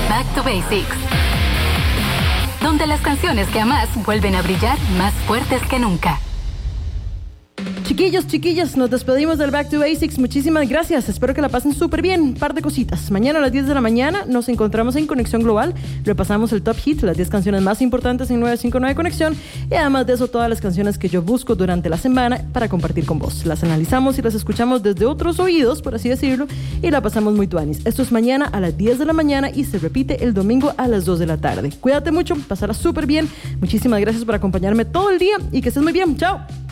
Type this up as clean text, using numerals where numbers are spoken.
Back to Basics, donde las canciones que amas vuelven a brillar más fuertes que nunca. Chiquillos, chiquillas, nos despedimos del Back to Basics. Muchísimas gracias. Espero que la pasen súper bien. Un par de cositas. Mañana a las 10 de la mañana nos encontramos en Conexión Global. Repasamos el Top Hit, las 10 canciones más importantes en 959 Conexión. Y además de eso, todas las canciones que yo busco durante la semana para compartir con vos. Las analizamos y las escuchamos desde otros oídos, por así decirlo, y la pasamos muy tuanis. Esto es mañana a las 10 de la mañana y se repite el domingo a las 2 de la tarde. Cuídate mucho, pasará súper bien. Muchísimas gracias por acompañarme todo el día y que estés muy bien. ¡Chao!